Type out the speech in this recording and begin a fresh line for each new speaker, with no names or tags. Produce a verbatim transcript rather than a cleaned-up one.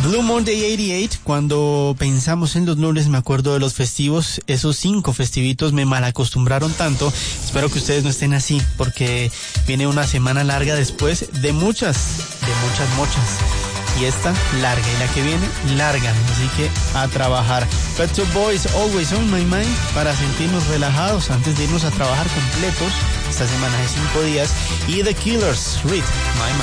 Blue Monday ochenta y ocho, cuando pensamos en los lunes me acuerdo de los festivos, esos cinco festivitos me malacostumbraron tanto. Espero que ustedes no estén así, porque viene una semana larga después de muchas, de muchas mochas. Y esta larga, y la que viene larga, así que a trabajar. Pet Shop Boys, Always on My Mind, para sentirnos relajados antes de irnos a trabajar completos esta semana de cinco días. Y The Killers, Read My Mind.